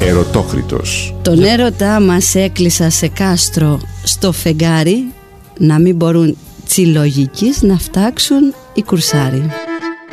Ερωτόχρητος. Τον έρωτά μας έκλεισα σε κάστρο στο φεγγάρι, να μην μπορούν τσιλογικείς να φτάξουν οι κουρσάροι.